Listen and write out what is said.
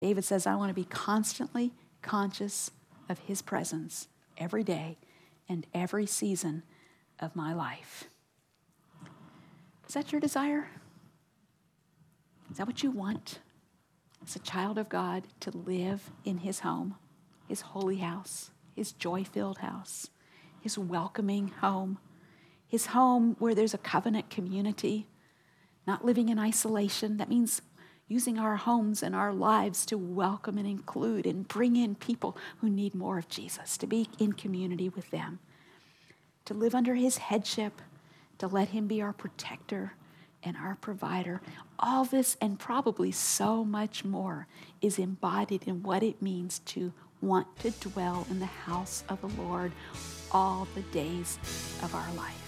David says, I want to be constantly conscious of his presence every day and every season of my life. Is that your desire? Is that what you want as a child of God, to live in his home, his holy house, his joy-filled house, his welcoming home, his home where there's a covenant community, not living in isolation? That means using our homes and our lives to welcome and include and bring in people who need more of Jesus, to be in community with them, to live under his headship, to let him be our protector and our provider. All this and probably so much more is embodied in what it means to want to dwell in the house of the Lord all the days of our life.